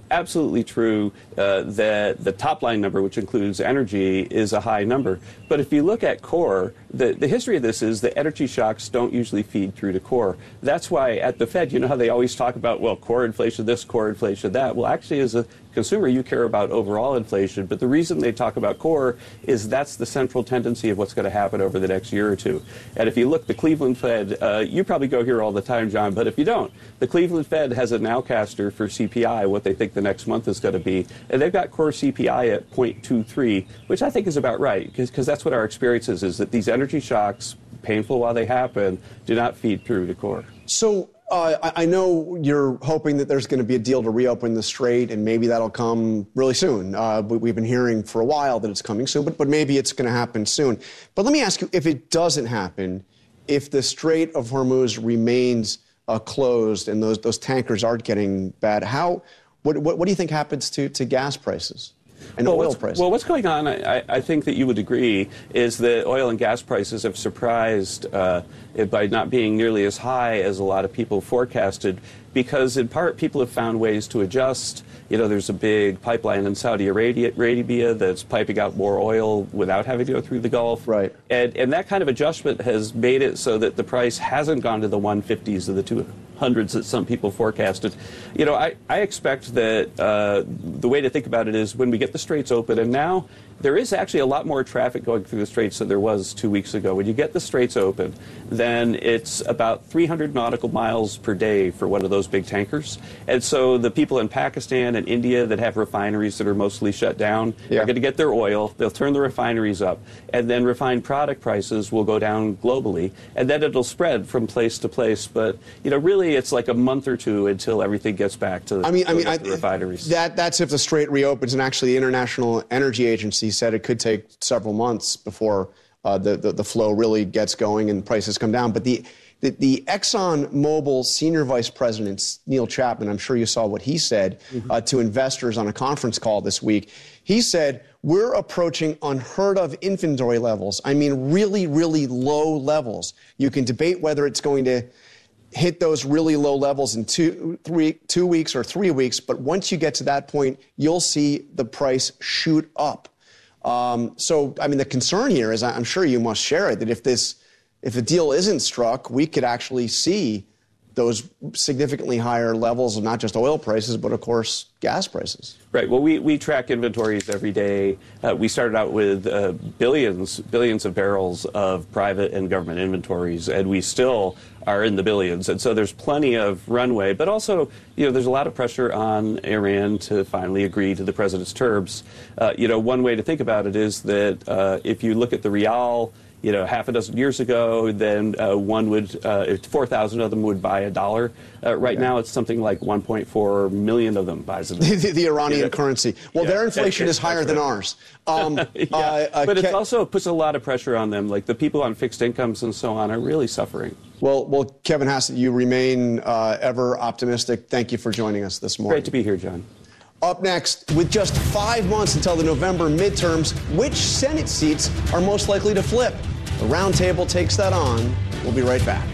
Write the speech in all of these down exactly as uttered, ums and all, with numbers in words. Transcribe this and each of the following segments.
absolutely true uh, that the top line number, which includes energy, is a high number. But if you look at core, the, the history of this is that energy shocks don't usually feed through to core. That's why at the Fed, you know how they always talk about, well, core inflation this, core inflation that. Well, actually, as a consumer, you care about overall inflation. But the reason they talk about core is that's the central tendency of what's going to happen over the next year or two. And if you look, the Cleveland Fed, uh, you probably go here all the time, John, but if you don't, the Cleveland Fed has a nowcaster for C P I, what they think the next month is going to be. And they've got core C P I at zero point two three, which I think is about right, because that's what our experience is, is that these energy shocks, painful while they happen, do not feed through to core. So uh, I know you're hoping that there's going to be a deal to reopen the Strait, and maybe that'll come really soon. Uh, we've been hearing for a while that it's coming soon, but, but maybe it's going to happen soon. But let me ask you, if it doesn't happen, if the Strait of Hormuz remains uh, closed and those, those tankers aren't getting bad, how, what, what, what do you think happens to, to gas prices? And well, oil what's, prices. well, what's going on, I, I think that you would agree, is that oil and gas prices have surprised uh, it by not being nearly as high as a lot of people forecasted, because in part people have found ways to adjust. You know, there's a big pipeline in Saudi Arabia, Arabia that's piping out more oil without having to go through the Gulf. Right. And, and that kind of adjustment has made it so that the price hasn't gone to the one fifties or the two hundreds that some people forecasted. You know, I, I expect that uh, the way to think about it is when we get the Straits open, and now there is actually a lot more traffic going through the Straits than there was two weeks ago. When you get the Straits open, then it's about three hundred nautical miles per day for one of those big tankers. And so the people in Pakistan and India that have refineries that are mostly shut down yeah. are going to get their oil. They'll turn the refineries up, and then refined product prices will go down globally, and then it'll spread from place to place. But, you know, really it's like a month or two until everything gets back to, I mean, to I mean, the I, refineries. That, that's if the Strait reopens, and actually the International Energy Agency said it could take several months before uh, the, the, the flow really gets going and prices come down. But the, the, the ExxonMobil senior vice president, Neil Chapman, I'm sure you saw what he said mm-hmm. uh, to investors on a conference call this week. He said, we're approaching unheard of inventory levels. I mean, really, really low levels. You can debate whether it's going to hit those really low levels in two, three, two weeks or three weeks, but once you get to that point, you'll see the price shoot up. Um, so, I mean, the concern here is, I'm sure you must share it, that if this, if a deal isn't struck, we could actually see those significantly higher levels of not just oil prices, but of course, gas prices. Right. Well, we, we track inventories every day. Uh, we started out with uh, billions, billions of barrels of private and government inventories, and we still are in the billions. And so there's plenty of runway, but also, you know, there's a lot of pressure on Iran to finally agree to the president's terms. Uh, you know, one way to think about it is that uh, if you look at the Rial, you know, half a dozen years ago, then uh, one would, uh, four thousand of them would buy a dollar. Uh, right yeah. now, it's something like one point four million of them buys a dollar. the, the Iranian yeah. currency. Well, yeah. their inflation it, it, is higher than ours. Um, yeah. uh, uh, but it also puts a lot of pressure on them. Like the people on fixed incomes and so on are really suffering. Well, well, Kevin Hassett, you remain uh, ever optimistic. Thank you for joining us this morning. Great to be here, John. Up next, with just five months until the November midterms, which Senate seats are most likely to flip? The Roundtable takes that on. We'll be right back.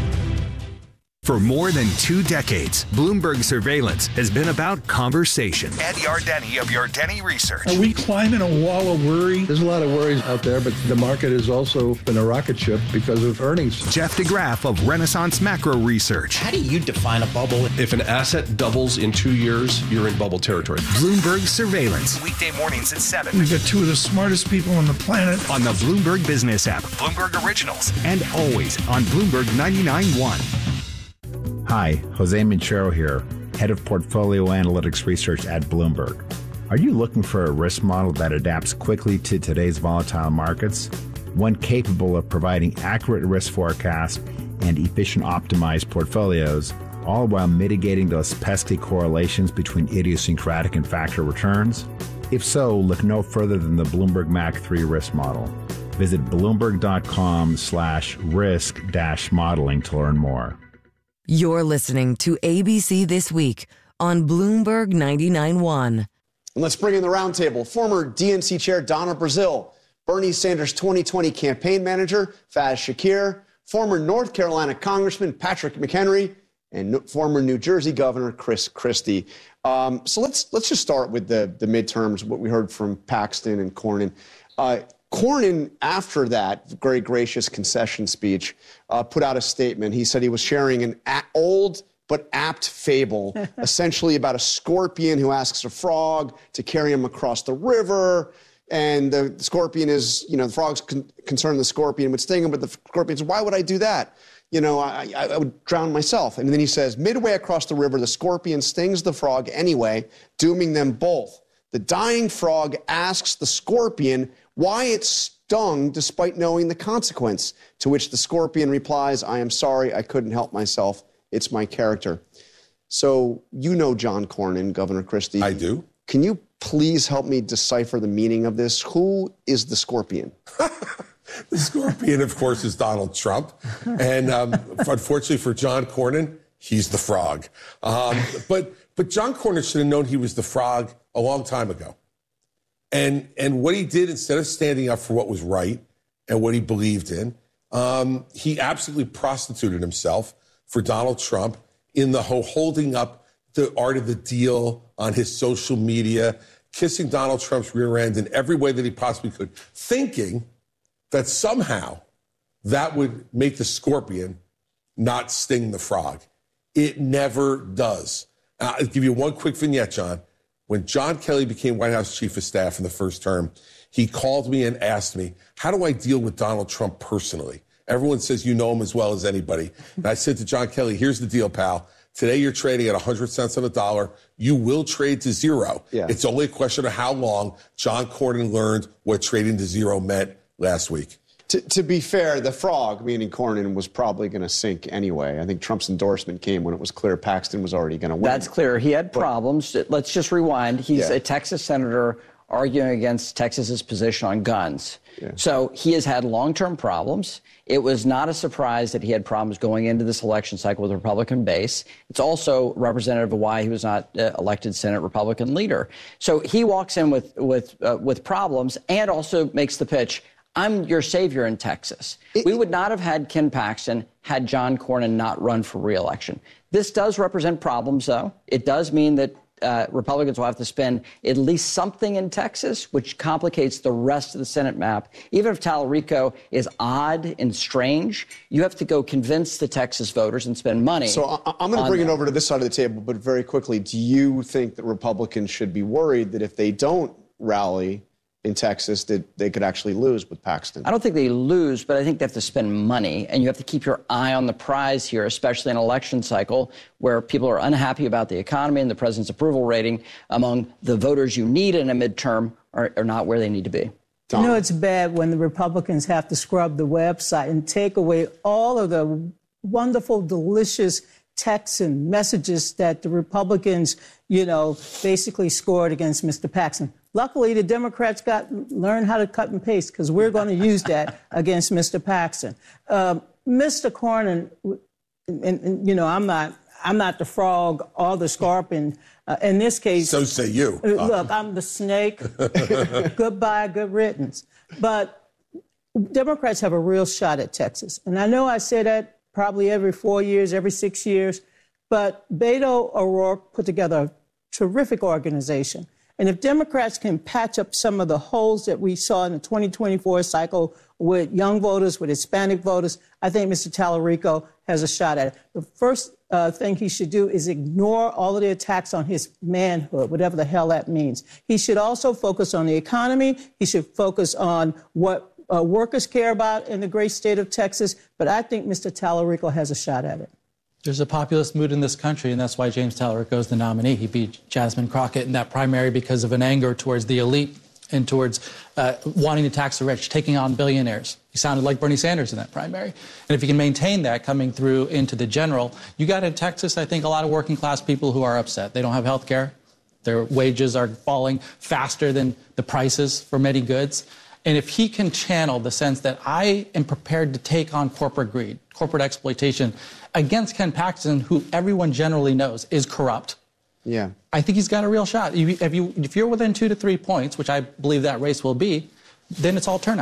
For more than two decades, Bloomberg Surveillance has been about conversation. Ed Yardeni of Yardeni Research. Are we climbing a wall of worry? There's a lot of worries out there, but the market has also been a rocket ship because of earnings. Jeff DeGraff of Renaissance Macro Research. How do you define a bubble? If an asset doubles in two years, you're in bubble territory. Bloomberg Surveillance. Weekday mornings at seven. We've got two of the smartest people on the planet. On the Bloomberg Business app. Bloomberg Originals. And always on Bloomberg ninety-nine point one. Hi, Jose Minchero here, Head of Portfolio Analytics Research at Bloomberg. Are you looking for a risk model that adapts quickly to today's volatile markets? One capable of providing accurate risk forecasts and efficient optimized portfolios, all while mitigating those pesky correlations between idiosyncratic and factor returns? If so, look no further than the Bloomberg M A C three risk model. Visit bloomberg.com slash risk dash modeling to learn more. You're listening to A B C This Week on Bloomberg ninety-nine point one. And let's bring in the roundtable. Former D N C chair Donna Brazile, Bernie Sanders' twenty twenty campaign manager Faz Shakir, former North Carolina Congressman Patrick McHenry, and no, former New Jersey Governor Chris Christie. Um, so let's let's just start with the the midterms. What we heard from Paxton and Cornyn. Uh, Cornyn, after that very gracious concession speech, uh, put out a statement. He said he was sharing an a- old but apt fable, essentially about a scorpion who asks a frog to carry him across the river. And the scorpion is, you know, the frog's con- concerned the scorpion would sting him, but the scorpion says, why would I do that? You know, I, I, I would drown myself. And then he says, midway across the river, the scorpion stings the frog anyway, dooming them both. The dying frog asks the scorpion why it stung despite knowing the consequence, to which the scorpion replies, I am sorry, I couldn't help myself. It's my character. So you know John Cornyn, Governor Christie. I do. Can you please help me decipher the meaning of this? Who is the scorpion? The scorpion, of course, is Donald Trump. And um, unfortunately for John Cornyn, he's the frog. Um, but but John Cornyn should have known he was the frog a long time ago. And and what he did, instead of standing up for what was right and what he believed in, um, he absolutely prostituted himself for Donald Trump in the whole holding up the art of the deal on his social media, kissing Donald Trump's rear end in every way that he possibly could, thinking that somehow that would make the scorpion not sting the frog. It never does. Uh, I'll give you one quick vignette, John. When John Kelly became White House Chief of Staff in the first term, he called me and asked me, how do I deal with Donald Trump personally? Everyone says you know him as well as anybody. And I said to John Kelly, here's the deal, pal. Today you're trading at one hundred cents on a dollar. You will trade to zero. Yeah. It's only a question of how long. John Cornyn learned what trading to zero meant last week. To, to be fair, the frog, meaning Cornyn, was probably going to sink anyway. I think Trump's endorsement came when it was clear Paxton was already going to win. That's clear. He had problems. But, let's just rewind. He's yeah. a Texas senator arguing against Texas's position on guns. Yeah. So he has had long-term problems. It was not a surprise that he had problems going into this election cycle with the Republican base. It's also representative of why he was not uh, elected Senate Republican leader. So he walks in with with uh, with problems and also makes the pitch, I'm your savior in Texas. It, we would not have had Ken Paxton had John Cornyn not run for re-election. This does represent problems, though. It does mean that Uh, Republicans will have to spend at least something in Texas, which complicates the rest of the Senate map. Even if Tallarico is odd and strange, you have to go convince the Texas voters and spend money. So I, I'm going to bring that. it over to this side of the table, but very quickly, do you think that Republicans should be worried that if they don't rally in Texas, that they could actually lose with Paxton? I don't think they lose, but I think they have to spend money, and you have to keep your eye on the prize here, especially in an election cycle where people are unhappy about the economy and the president's approval rating among the voters you need in a midterm are, are not where they need to be. Tom. You know, it's bad when the Republicans have to scrub the website and take away all of the wonderful, delicious texts and messages that the Republicans, you know, basically scored against Mister Paxton. Luckily, the Democrats got learned how to cut and paste, because we're going to use that against Mister Paxton. Um, Mister Cornyn, and, and, you know, I'm not, I'm not the frog or the scorpion. Uh, in this case, so say you. Uh, look, I'm the snake. Goodbye, good riddance. But Democrats have a real shot at Texas, and I know I say that probably every four years, every six years, but Beto O'Rourke put together a terrific organization. And if Democrats can patch up some of the holes that we saw in the twenty twenty-four cycle with young voters, with Hispanic voters, I think Mister Tallarico has a shot at it. The first uh, thing he should do is ignore all of the attacks on his manhood, whatever the hell that means. He should also focus on the economy. He should focus on what uh, workers care about in the great state of Texas. But I think Mister Tallarico has a shot at it. There's a populist mood in this country, and that's why James Tallarico is the nominee. He beat Jasmine Crockett in that primary because of an anger towards the elite and towards uh, wanting to tax the rich, taking on billionaires. He sounded like Bernie Sanders in that primary. And if you can maintain that coming through into the general, you got in Texas, I think, a lot of working class people who are upset. They don't have health care. Their wages are falling faster than the prices for many goods. And if he can channel the sense that I am prepared to take on corporate greed, corporate exploitation against Ken Paxton, who everyone generally knows is corrupt, yeah, I think he's got a real shot. If, you, if you're within two to three points, which I believe that race will be, then it's all turnout.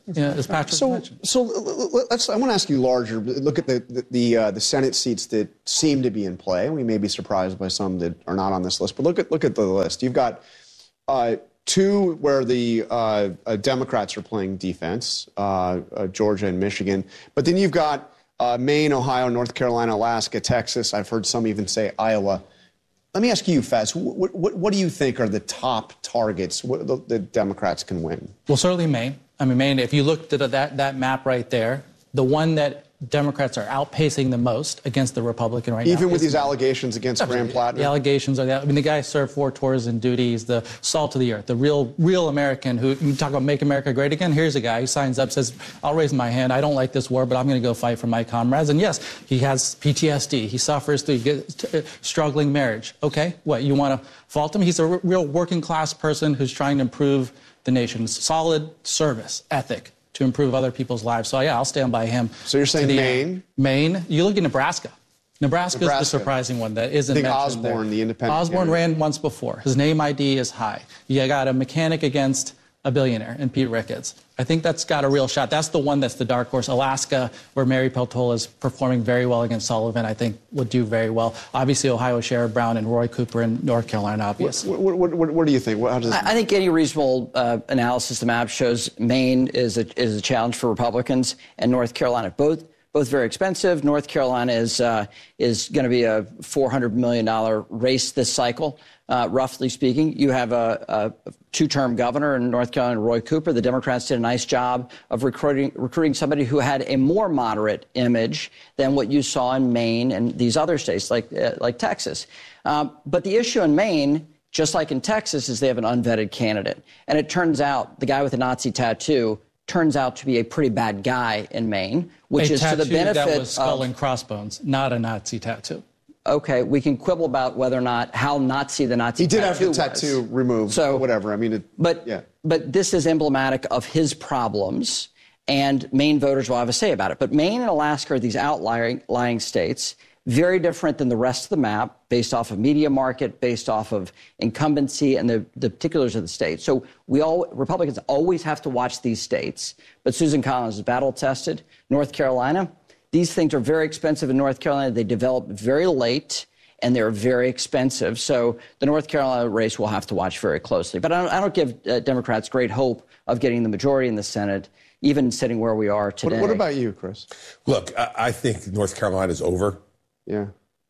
Yeah, as Patrick so, mentioned. So let's. I want to ask you larger. Look at the the the, uh, the Senate seats that seem to be in play. We may be surprised by some that are not on this list, but look at look at the list. You've got uh, two where the uh, uh, Democrats are playing defense, uh, uh, Georgia and Michigan, but then you've got uh, Maine, Ohio, North Carolina, Alaska, Texas. I've heard some even say Iowa. Let me ask you, Fez, what, what, what do you think are the top targets what the, the Democrats can win? Well, certainly Maine. I mean, Maine, if you looked at that, that map right there, the one that Democrats are outpacing the most against the Republican right now. Even with these allegations against Graham Plattner? The allegations are that. I mean, the guy served four tours in duty. He's the salt of the earth, the real real American who, you talk about make America great again. Here's a guy who signs up, says, I'll raise my hand. I don't like this war, but I'm going to go fight for my comrades. And yes, he has P T S D. He suffers through a struggling marriage. Okay, what, you want to fault him? He's a real working class person who's trying to improve the nation's solid service ethic to improve other people's lives. So, yeah, I'll stand by him. So you're saying Maine? Maine. You look at Nebraska. Nebraska's Nebraska. the surprising one that isn't I think mentioned Osborne, there. the independent Osborne candidate. ran once before. His name I D is high. You got a mechanic against a billionaire in Pete Ricketts. I think that's got a real shot. That's the one that's the dark horse. Alaska, where Mary Peltola is performing very well against Sullivan, I think would do very well. Obviously, Ohio, Sherrod Brown and Roy Cooper in North Carolina, obvious. What, what, what, what do you think? How does I, I think any reasonable uh, analysis of the map shows Maine is a, is a challenge for Republicans and North Carolina. Both both very expensive. North Carolina is uh, is going to be a four hundred million dollars race this cycle, uh, roughly speaking. You have a, a two-term governor in North Carolina, Roy Cooper. The Democrats did a nice job of recruiting recruiting somebody who had a more moderate image than what you saw in Maine and these other states like uh, like Texas. Um, but the issue in Maine, just like in Texas, is they have an unvetted candidate. And it turns out the guy with the Nazi tattoo turns out to be a pretty bad guy in Maine, which a is to the benefit that was skull of, and crossbones, not a Nazi tattoo. Okay, we can quibble about whether or not how Nazi the Nazi He did tattoo have the tattoo was. removed, so whatever. I mean, it, but yeah. but this is emblematic of his problems, and Maine voters will have a say about it. But Maine and Alaska are these outlying lying states, very different than the rest of the map, based off of media market, based off of incumbency and the, the particulars of the state. So we all, Republicans always have to watch these states. But Susan Collins is battle-tested. North Carolina, these things are very expensive in North Carolina. They develop very late, and they're very expensive. So the North Carolina race we'll have to watch very closely. But I don't, I don't give uh, Democrats great hope of getting the majority in the Senate, even sitting where we are today. What, what about you, Chris? Look, I, I think North Carolina is over. Yeah.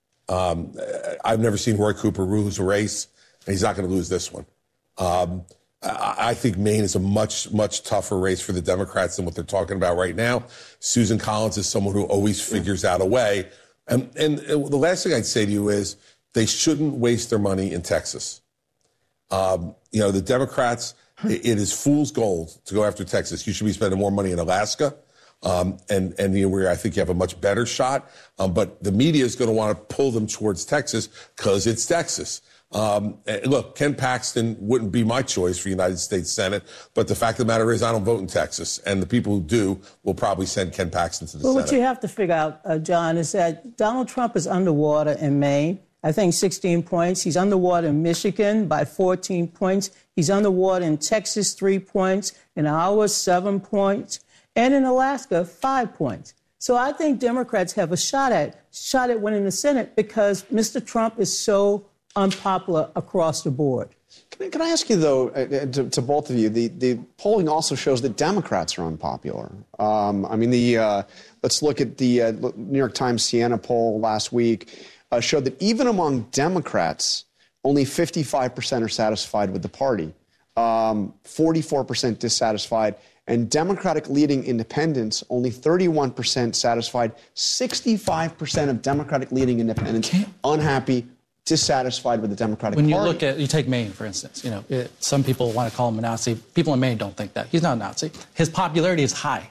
Um, I've never seen Roy Cooper lose a race, and he's not going to lose this one. Um, I, I think Maine is a much, much tougher race for the Democrats than what they're talking about right now. Susan Collins is someone who always figures out a way. And, and the last thing I'd say to you is they shouldn't waste their money in Texas. Um, you know, the Democrats, it, it is fool's gold to go after Texas. You should be spending more money in Alaska. Um, and, and you know, where I think you have a much better shot. Um, but the media is going to want to pull them towards Texas because it's Texas. Um, look, Ken Paxton wouldn't be my choice for United States Senate. But the fact of the matter is I don't vote in Texas. And the people who do will probably send Ken Paxton to the well, Senate. What you have to figure out, uh, John, is that Donald Trump is underwater in Maine. I think sixteen points. He's underwater in Michigan by fourteen points. He's underwater in Texas, three points. In Iowa, seven points. And in Alaska, five points. So I think Democrats have a shot at shot at winning the Senate because Mister Trump is so unpopular across the board. Can I, can I ask you, though, uh, to, to both of you, the, the polling also shows that Democrats are unpopular. Um, I mean, the uh, let's look at the uh, New York Times Siena poll last week uh, showed that even among Democrats, only fifty-five percent are satisfied with the party, um, forty-four percent dissatisfied. And Democratic leading independents, only thirty-one percent satisfied, sixty-five percent of Democratic leading independents unhappy, dissatisfied with the Democratic when Party. When you look at, you take Maine, for instance, you know, it, some people want to call him a Nazi. People in Maine don't think that. He's not a Nazi. His popularity is high.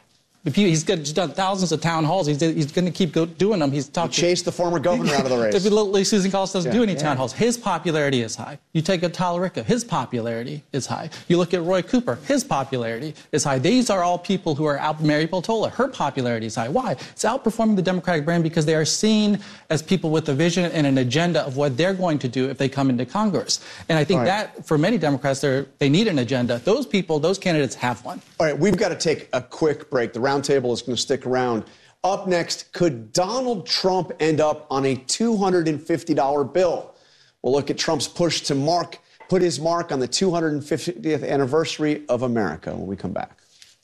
He's done thousands of town halls. He's, he's going to keep go, doing them. He's talking. He chased the former governor out of the race. If Susan Collins doesn't yeah. do any yeah. town halls, his popularity is high. You take a Talarica, his popularity is high. You look at Roy Cooper, his popularity is high. These are all people who are out. Mary Peltola, her popularity is high. Why? It's outperforming the Democratic brand because they are seen as people with a vision and an agenda of what they're going to do if they come into Congress. And I think right. that, for many Democrats, they need an agenda. Those people, those candidates have one. All right, we've got to take a quick break. The roundtable is going to stick around. Up next, could Donald Trump end up on a two hundred fifty dollar bill? We'll look at Trump's push to mark, put his mark on the two hundred fiftieth anniversary of America when we come back.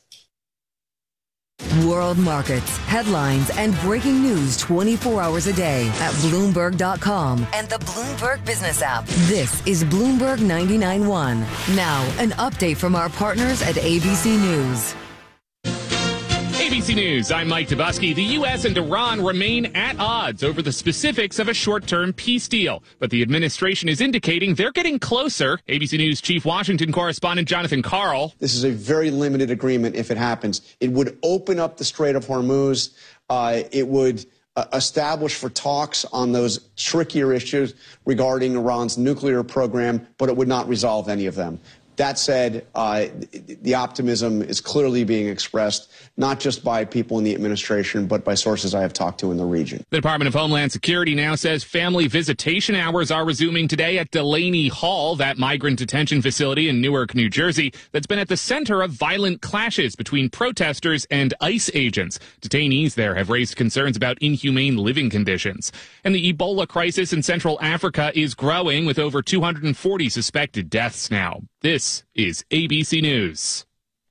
World markets, headlines, and breaking news twenty-four hours a day at Bloomberg dot com and the Bloomberg Business app. This is Bloomberg ninety-nine point one. Now, an update from our partners at A B C News. A B C News, I'm Mike Tabusky. The U S and Iran remain at odds over the specifics of a short-term peace deal, but the administration is indicating they're getting closer. A B C News Chief Washington correspondent Jonathan Karl. This is a very limited agreement if it happens. It would open up the Strait of Hormuz. Uh, it would uh, establish for talks on those trickier issues regarding Iran's nuclear program, but it would not resolve any of them. That said, uh, the optimism is clearly being expressed, not just by people in the administration, but by sources I have talked to in the region. The Department of Homeland Security now says family visitation hours are resuming today at Delaney Hall, that migrant detention facility in Newark, New Jersey, that's been at the center of violent clashes between protesters and ICE agents. Detainees there have raised concerns about inhumane living conditions. And the Ebola crisis in Central Africa is growing, with over two hundred forty suspected deaths now. This is A B C News.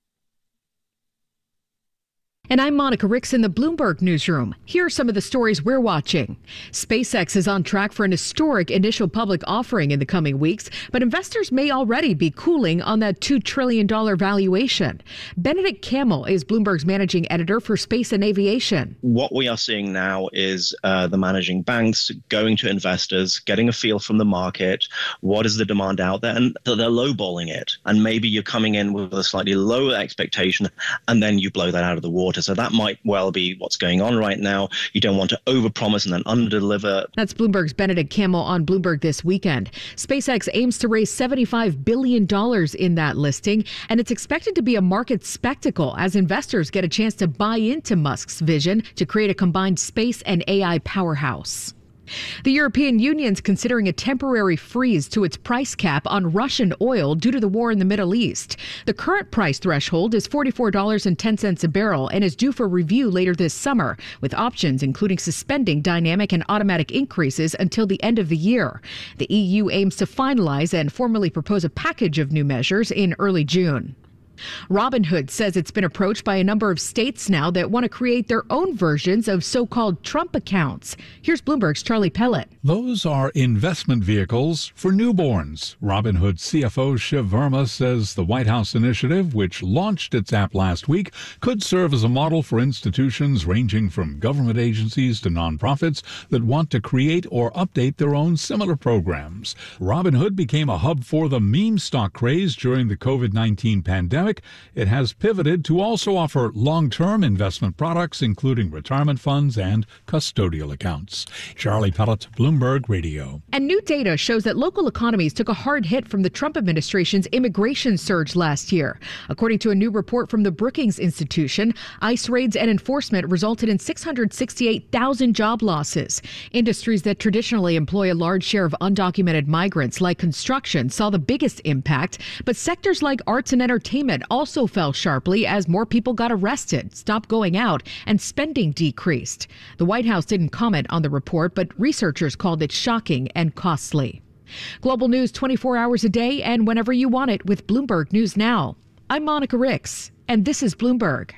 And I'm Monica Ricks in the Bloomberg Newsroom. Here are some of the stories we're watching. SpaceX is on track for an historic initial public offering in the coming weeks, but investors may already be cooling on that two trillion dollars valuation. Benedict Campbell is Bloomberg's managing editor for space and aviation. What we are seeing now is uh, the managing banks going to investors, getting a feel from the market. What is the demand out there? And they're lowballing it. And maybe you're coming in with a slightly lower expectation, and then you blow that out of the water. So that might well be what's going on right now. You don't want to overpromise and then underdeliver. That's Bloomberg's Benedict Campbell on Bloomberg This Weekend. SpaceX aims to raise seventy-five billion dollars in that listing, and it's expected to be a market spectacle as investors get a chance to buy into Musk's vision to create a combined space and A I powerhouse. The European Union's considering a temporary freeze to its price cap on Russian oil due to the war in the Middle East. The current price threshold is forty-four dollars and ten cents a barrel and is due for review later this summer, with options including suspending dynamic and automatic increases until the end of the year. The E U aims to finalize and formally propose a package of new measures in early June. Robinhood says it's been approached by a number of states now that want to create their own versions of so-called Trump accounts. Here's Bloomberg's Charlie Pellet. Those are investment vehicles for newborns. Robinhood C F O Shiv Verma says the White House initiative, which launched its app last week, could serve as a model for institutions ranging from government agencies to nonprofits that want to create or update their own similar programs. Robinhood became a hub for the meme stock craze during the covid nineteen pandemic. It has pivoted to also offer long-term investment products, including retirement funds and custodial accounts. Charlie Pellet, Bloomberg Radio. And new data shows that local economies took a hard hit from the Trump administration's immigration surge last year. According to a new report from the Brookings Institution, ICE raids and enforcement resulted in six hundred sixty-eight thousand job losses. Industries that traditionally employ a large share of undocumented migrants, like construction, saw the biggest impact, but sectors like arts and entertainment also fell sharply as more people got arrested, stopped going out, and spending decreased. The White House didn't comment on the report, but researchers called it shocking and costly. Global news twenty-four hours a day and whenever you want it with Bloomberg News Now. I'm Monica Ricks, and this is Bloomberg.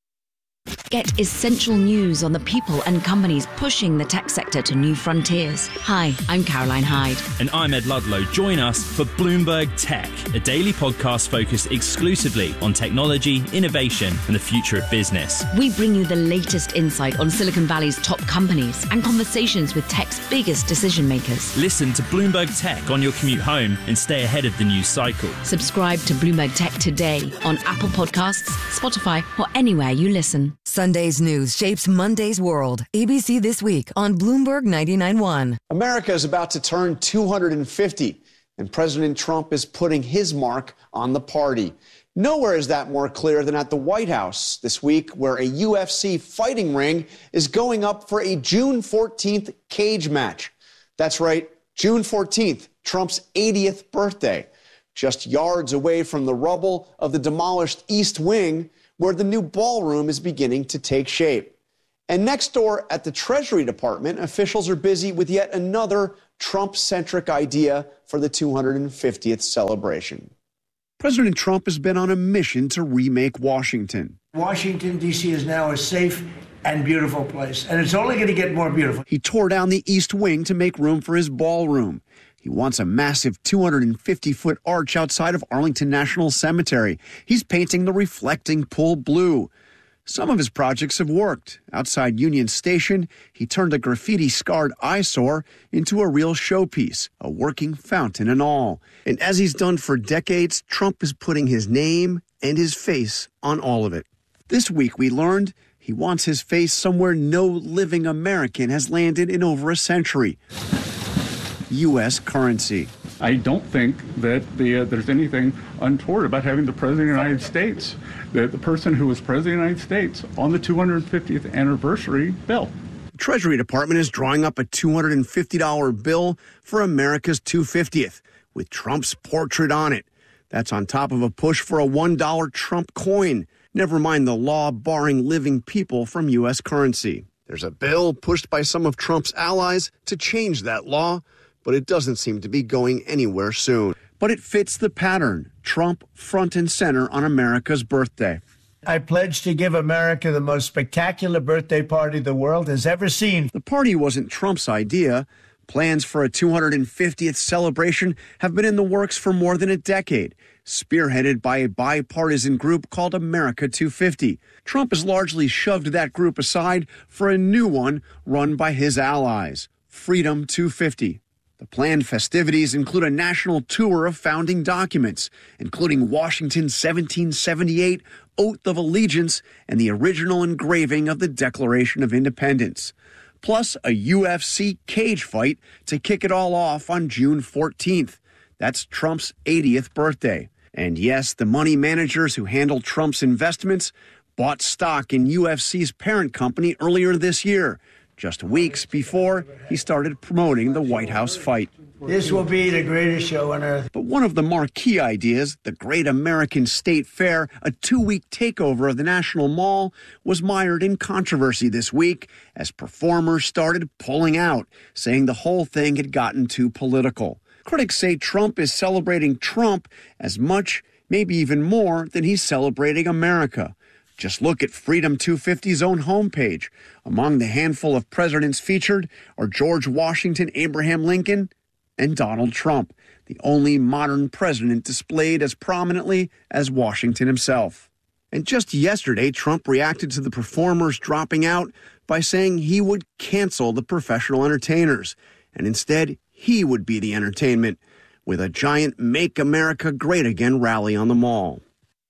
Get essential news on the people and companies pushing the tech sector to new frontiers. Hi, I'm Caroline Hyde. And I'm Ed Ludlow. Join us for Bloomberg Tech, a daily podcast focused exclusively on technology, innovation, and the future of business. We bring you the latest insight on Silicon Valley's top companies and conversations with tech's biggest decision makers. Listen to Bloomberg Tech on your commute home and stay ahead of the news cycle. Subscribe to Bloomberg Tech today on Apple Podcasts, Spotify, or anywhere you listen. one. Sunday's news shapes Monday's world. A B C This Week on Bloomberg ninety-nine point one. America is about to turn two hundred fifty, and President Trump is putting his mark on the party. Nowhere is that more clear than at the White House this week, where a U F C fighting ring is going up for a June fourteenth cage match. That's right, June fourteenth, Trump's eightieth birthday, just yards away from the rubble of the demolished East Wing, where the new ballroom is beginning to take shape. And next door at the Treasury Department, officials are busy with yet another Trump-centric idea for the two hundred fiftieth celebration. President Trump has been on a mission to remake Washington. Washington, D C is now a safe and beautiful place, and it's only going to get more beautiful. He tore down the East Wing to make room for his ballroom. He wants a massive two hundred fifty foot arch outside of Arlington National Cemetery. He's painting the reflecting pool blue. Some of his projects have worked. Outside Union Station, he turned a graffiti-scarred eyesore into a real showpiece, a working fountain and all. And as he's done for decades, Trump is putting his name and his face on all of it. This week, we learned he wants his face somewhere no living American has landed in over a century. U S currency. I don't think that the, uh, there's anything untoward about having the President of the United States, the, the person who was President of the United States, on the two hundred fiftieth anniversary bill. The Treasury Department is drawing up a two hundred fifty dollar bill for America's two hundred fiftieth, with Trump's portrait on it. That's on top of a push for a one dollar Trump coin. Never mind the law barring living people from U S currency. There's a bill pushed by some of Trump's allies to change that law, but it doesn't seem to be going anywhere soon. But it fits the pattern. Trump front and center on America's birthday. I pledge to give America the most spectacular birthday party the world has ever seen. The party wasn't Trump's idea. Plans for a two hundred fiftieth celebration have been in the works for more than a decade, spearheaded by a bipartisan group called America two fifty. Trump has largely shoved that group aside for a new one run by his allies, Freedom two fifty. The planned festivities include a national tour of founding documents, including Washington's seventeen seventy-eight Oath of Allegiance and the original engraving of the Declaration of Independence, plus a U F C cage fight to kick it all off on June fourteenth. That's Trump's eightieth birthday. And yes, the money managers who handle Trump's investments bought stock in U F C's parent company earlier this year, just weeks before he started promoting the White House fight. This will be the greatest show on earth. But one of the marquee ideas, the Great American State Fair, a two-week takeover of the National Mall, was mired in controversy this week as performers started pulling out, saying the whole thing had gotten too political. Critics say Trump is celebrating Trump as much, maybe even more, than he's celebrating America. Just look at Freedom two fifty's own homepage. Among the handful of presidents featured are George Washington, Abraham Lincoln, and Donald Trump, the only modern president displayed as prominently as Washington himself. And just yesterday, Trump reacted to the performers dropping out by saying he would cancel the professional entertainers, and instead he would be the entertainment, with a giant Make America Great Again rally on the Mall.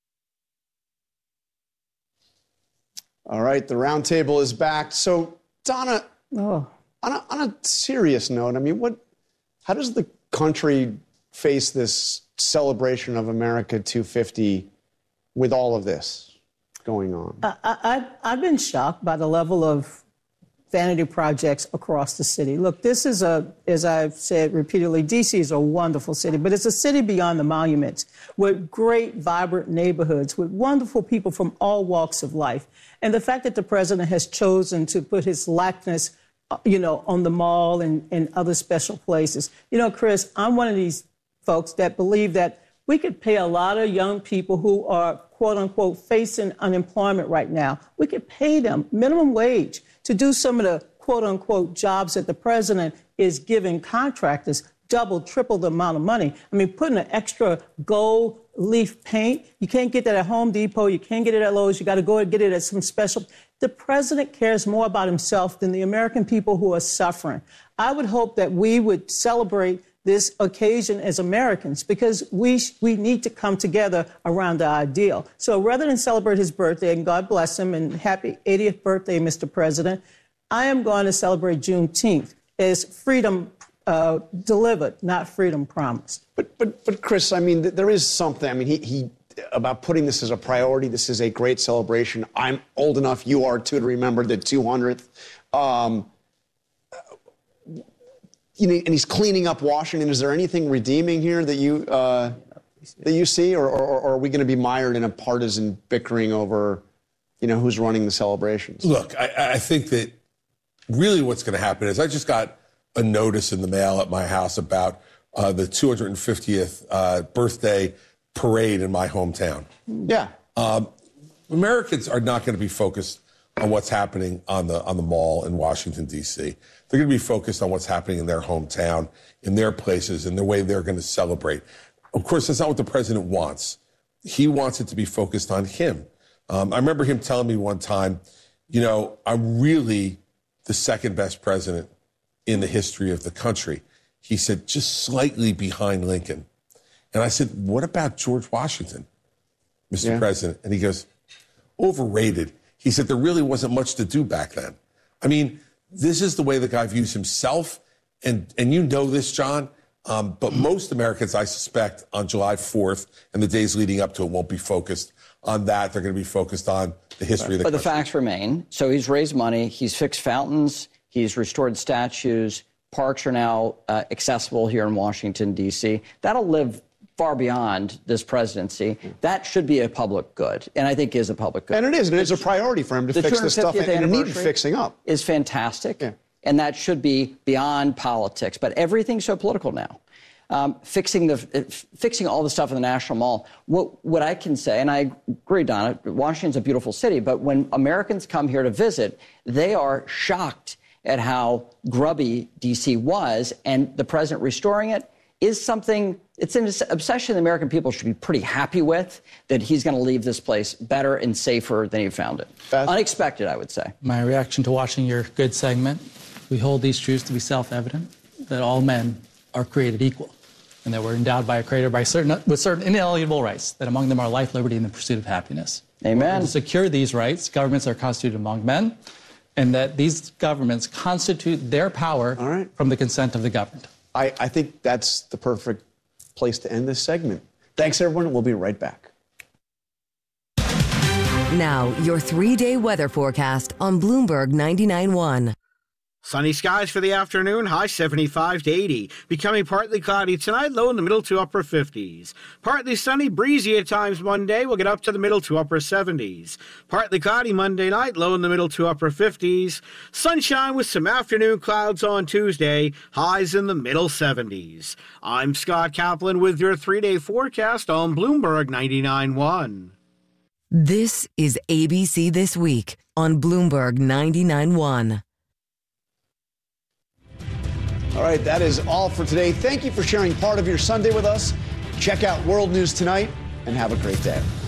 All right, the roundtable is back. So, Donna, oh. on, a, on a serious note, I mean, what? How does the country face this celebration of America two fifty with all of this going on? I, I, I've been shocked by the level of vanity projects across the city. Look, this is a, as I've said repeatedly, D C is a wonderful city, but it's a city beyond the monuments with great, vibrant neighborhoods, with wonderful people from all walks of life. And the fact that the president has chosen to put his likeness, you know, on the mall and, and other special places. You know, Chris, I'm one of these folks that believe that we could pay a lot of young people who are, quote unquote, facing unemployment right now. We could pay them minimum wage to do some of the, quote unquote, jobs that the president is giving contractors, double, triple the amount of money. I mean, putting an extra gold leaf paint, you can't get that at Home Depot, you can't get it at Lowe's, you got to go and get it at some special. The president cares more about himself than the American people who are suffering. I would hope that we would celebrate this occasion as Americans, because we we need to come together around the ideal. So rather than celebrate his birthday, and God bless him, and happy eightieth birthday, Mister President, I am going to celebrate Juneteenth as freedom uh, delivered, not freedom promised. But, but, but Chris, I mean, th- there is something. I mean, he, he about putting this as a priority. This is a great celebration. I'm old enough, you are too, to remember the two hundredth. Um, you know, and he's cleaning up Washington. Is there anything redeeming here that you uh, that you see, or, or, or are we going to be mired in a partisan bickering over, you know, who's running the celebrations? Look, I, I think that really what's going to happen is I just got a notice in the mail at my house about uh, the two hundred fiftieth uh, birthday parade in my hometown. Yeah. Um, Americans are not going to be focused on what's happening on the on the mall in Washington, D C They're going to be focused on what's happening in their hometown, in their places, in the way they're going to celebrate. Of course, that's not what the president wants. He wants it to be focused on him. Um, I remember him telling me one time, you know, I'm really the second best president in the history of the country. He said, just slightly behind Lincoln. And I said, what about George Washington, Mister Yeah. President? And he goes, overrated. He said, there really wasn't much to do back then. I mean, this is the way the guy views himself. And, and you know this, John, um, but most Americans, I suspect, on July fourth and the days leading up to it won't be focused on that. They're going to be focused on the history of the But country. the facts remain. So he's raised money. He's fixed fountains. He's restored statues. Parks are now uh, accessible here in Washington, D C That'll live far beyond this presidency. That should be a public good, and I think is a public good. And it is, and it's a priority for him to The fix this stuff, and it needed anniversary fixing up. Is fantastic, and that should be beyond politics. But everything's so political now. Um, fixing the fixing all the stuff in the National Mall. What what I can say, and I agree, Donna, Washington's a beautiful city, but when Americans come here to visit, they are shocked at how grubby D C was, and the president restoring it is something, it's an obsession the American people should be pretty happy with, that he's going to leave this place better and safer than he found it. Unexpected, I would say. My reaction to watching your good segment, we hold these truths to be self-evident, that all men are created equal, and that we're endowed by a creator by certain, with certain inalienable rights, that among them are life, liberty, and the pursuit of happiness. Amen. To secure these rights, governments are constituted among men, and that these governments constitute their power from the consent of the governed. I, I think that's the perfect place to end this segment. Thanks, everyone. We'll be right back. Now, your three-day weather forecast on Bloomberg ninety-nine point one. Sunny skies for the afternoon, high seventy-five to eighty. Becoming partly cloudy tonight, low in the middle to upper fifties. Partly sunny, breezy at times Monday, we'll get up to the middle to upper seventies. Partly cloudy Monday night, low in the middle to upper fifties. Sunshine with some afternoon clouds on Tuesday, highs in the middle seventies. I'm Scott Kaplan with your three-day forecast on Bloomberg ninety-nine point one. This is A B C This Week on Bloomberg ninety-nine point one. All right, that is all for today. Thank you for sharing part of your Sunday with us. Check out World News Tonight and have a great day.